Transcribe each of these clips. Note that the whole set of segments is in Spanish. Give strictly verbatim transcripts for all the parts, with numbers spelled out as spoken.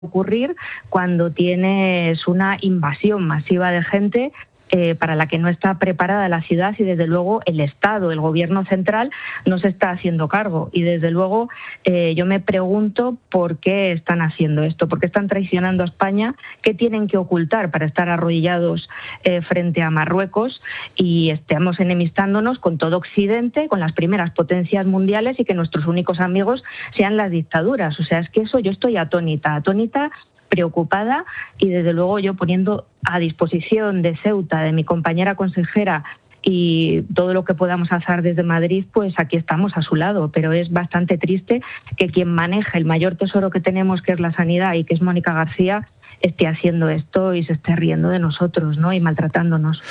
ocurrir cuando tienes una invasión masiva de gente eh, para la que no está preparada la ciudad y desde luego el Estado, el gobierno central no se está haciendo cargo y desde luego eh, yo me pregunto por qué están haciendo esto, por qué están traicionando a España, qué tienen que ocultar para estar arrodillados eh, frente a Marruecos y estemos enemistándonos con todo Occidente, con las primeras potencias mundiales y que nuestros únicos amigos sean las dictaduras. O sea, es que eso yo estoy atónita, atónita preocupada y desde luego yo poniendo a disposición de Ceuta, de mi compañera consejera y todo lo que podamos hacer desde Madrid, pues aquí estamos a su lado, pero es bastante triste que quien maneja el mayor tesoro que tenemos, que es la sanidad y que es Mónica García, esté haciendo esto y se esté riendo de nosotros, ¿no? Y maltratándonos.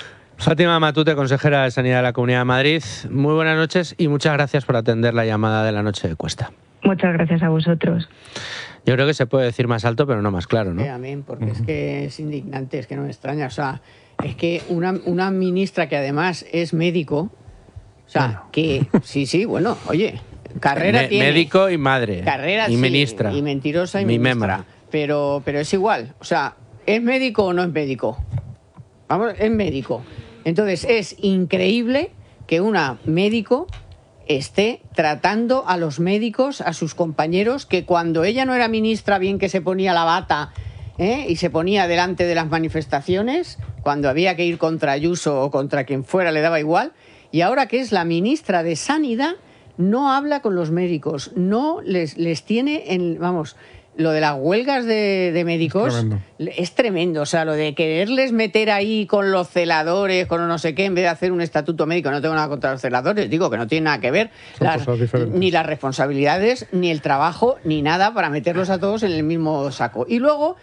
Fátima Matute, consejera de Sanidad de la Comunidad de Madrid, muy buenas noches y muchas gracias por atender la llamada de la noche de Cuesta. Muchas gracias a vosotros. Yo creo que se puede decir más alto, pero no más claro, ¿no? Sí, amén, porque uh-huh. es que es indignante, es que no me extraña. O sea, es que una, una ministra que además es médico, o sea, bueno. que sí, sí, bueno, oye, carrera Me, tiene. Médico y madre. Carrera y sí, ministra. Y mentirosa y Mi ministra. memra. Pero, pero es igual. O sea, ¿es médico o no es médico? Vamos, es médico. Entonces, es increíble que una médico esté tratando a los médicos, a sus compañeros, que cuando ella no era ministra, bien que se ponía la bata ¿eh? y se ponía delante de las manifestaciones, cuando había que ir contra Ayuso o contra quien fuera, le daba igual, y ahora que es la ministra de Sanidad, no habla con los médicos, no les, les tiene en, vamos, lo de las huelgas de, de médicos es tremendo. es tremendo, o sea, lo de quererles meter ahí con los celadores, con no sé qué, en vez de hacer un estatuto médico. No tengo nada contra los celadores, digo que no tiene nada que ver las, ni las responsabilidades, ni el trabajo, ni nada para meterlos a todos en el mismo saco. Y luego,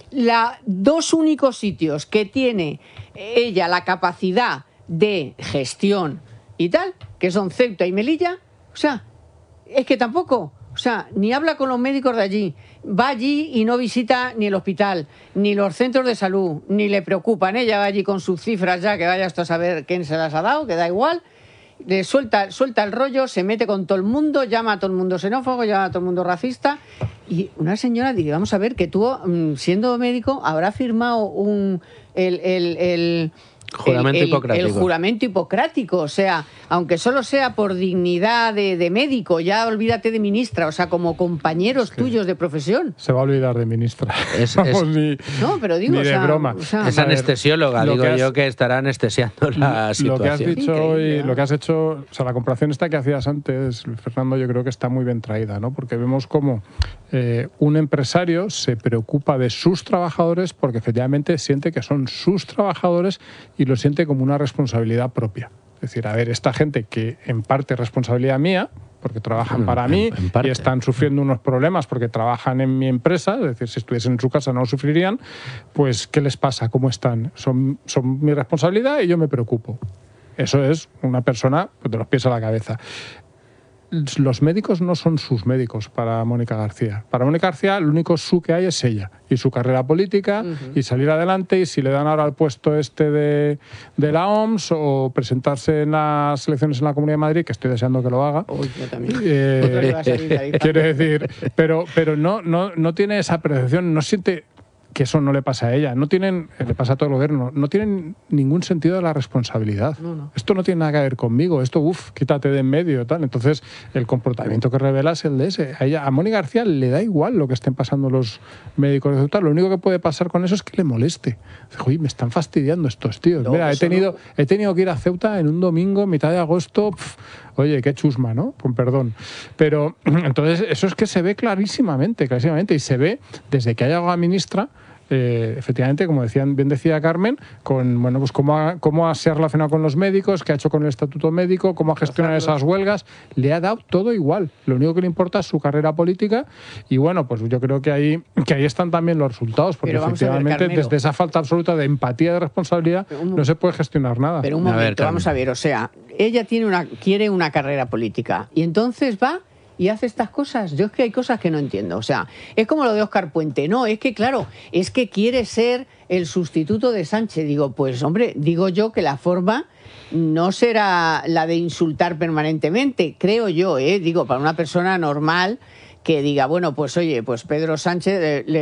la dos únicos sitios que tiene ella la capacidad de gestión y tal, que son Ceuta y Melilla, o sea, es que tampoco... O sea, ni habla con los médicos de allí, va allí y no visita ni el hospital, ni los centros de salud, ni le preocupan. Ella va allí con sus cifras ya, que vaya hasta a saber quién se las ha dado, que da igual. Le suelta, suelta el rollo, se mete con todo el mundo, llama a todo el mundo xenófobo, llama a todo el mundo racista. Y una señora dice, vamos a ver, que tú, siendo médico, habrá firmado un... el, el, el Juramento el, el, hipocrático. El juramento hipocrático, o sea, aunque solo sea por dignidad de, de médico, ya olvídate de ministra, o sea, como compañeros es tuyos de profesión. Se va a olvidar de ministra. Es, Vamos, es, ni, no, pero digo, ni o de sea, broma. O sea, es anestesióloga, digo que has, yo que estará anestesiando la lo situación. Lo que has dicho Increíble, hoy, ¿no? lo que has hecho, o sea, la comparación esta que hacías antes, Fernando, yo creo que está muy bien traída, ¿no? Porque vemos cómo eh, un empresario se preocupa de sus trabajadores porque efectivamente siente que son sus trabajadores y lo siente como una responsabilidad propia. Es decir, a ver, esta gente que en parte es responsabilidad mía, porque trabajan para mí en, en y están sufriendo unos problemas porque trabajan en mi empresa, es decir, si estuviesen en su casa no lo sufrirían, pues ¿qué les pasa? ¿Cómo están? Son, son mi responsabilidad y yo me preocupo. Eso es una persona pues, de los pies a la cabeza. Los médicos no son sus médicos para Mónica García. Para Mónica García, el único su que hay es ella y su carrera política uh-huh. y salir adelante. Y si le dan ahora el puesto este de, de la O M S o presentarse en las elecciones en la Comunidad de Madrid, que estoy deseando que lo haga. Uy, yo también. Eh, quiero decir, pero, pero no, no, no tiene esa percepción, no siente... que eso no le pasa a ella, no tienen, le pasa a todo el gobierno, no tienen ningún sentido de la responsabilidad. No, no. Esto no tiene nada que ver conmigo, esto, uff, quítate de en medio, tal. Entonces, el comportamiento que revela es el de ese. A, ella, a Mónica García le da igual lo que estén pasando los médicos de Ceuta, lo único que puede pasar con eso es que le moleste. Dice, oye, me están fastidiando estos tíos. No, Mira, he tenido, no. he tenido que ir a Ceuta en un domingo, mitad de agosto, pf, oye, qué chusma, ¿no? Con perdón. Pero, entonces, eso es que se ve clarísimamente, clarísimamente, y se ve desde que ha llegado a ministra. Eh, efectivamente, como decían, bien decía Carmen, con bueno, pues cómo, ha, cómo se ha relacionado con los médicos, qué ha hecho con el estatuto médico, cómo ha gestionado esas huelgas, le ha dado todo igual. Lo único que le importa es su carrera política y bueno, pues yo creo que ahí, que ahí están también los resultados, porque efectivamente ver, desde esa falta absoluta de empatía, de responsabilidad, un, no se puede gestionar nada. Pero un momento, a ver, vamos a ver, o sea, ella tiene una, quiere una carrera política y entonces va y hace estas cosas. Yo es que hay cosas que no entiendo. O sea, es como lo de Óscar Puente. No, es que claro, es que quiere ser el sustituto de Sánchez. Digo, pues hombre, digo yo que la forma no será la de insultar permanentemente, creo yo, ¿eh? Digo, para una persona normal que diga, bueno, pues oye, pues Pedro Sánchez le, le